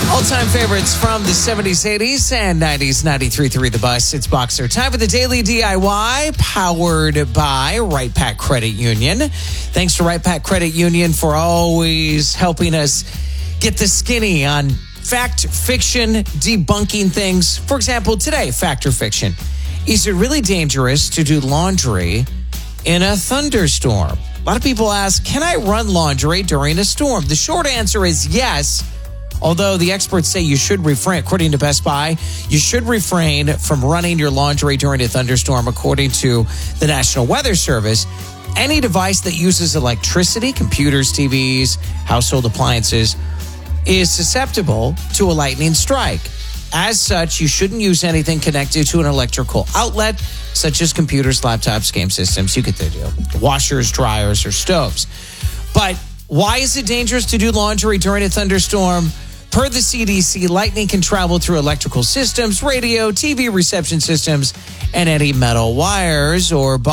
All-time favorites from the 70s, 80s, and 90s, 93.3 The Bus. It's Boxer. Time for the Daily DIY, powered by Right Pack Credit Union. Thanks to Right Pack Credit Union for always helping us get the skinny on fact, fiction, debunking things. For example, today, fact or fiction. Is it really dangerous to do laundry in a thunderstorm? A lot of people ask, can I run laundry during a storm? The short answer is yes. Although the experts say you should refrain, according to Best Buy, you should refrain from running your laundry during a thunderstorm, according to the National Weather Service. Any device that uses electricity, computers, TVs, household appliances, is susceptible to a lightning strike. As such, you shouldn't use anything connected to an electrical outlet, such as computers, laptops, game systems. You get the deal. Washers, dryers, or stoves. But why is it dangerous to do laundry during a thunderstorm? Per the CDC, lightning can travel through electrical systems, radio, TV reception systems, and any metal wires or